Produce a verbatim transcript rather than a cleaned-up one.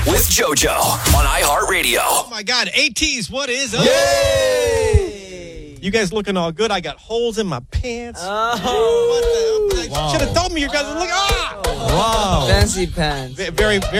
with JoJo on iHeartRadio. Oh, my God. ATs, what is up? Yay! You guys looking all good. I got holes in my pants. Oh. What the? Wow. Should have told me you guys would look. Ah! Wow. Fancy pants. Very, very.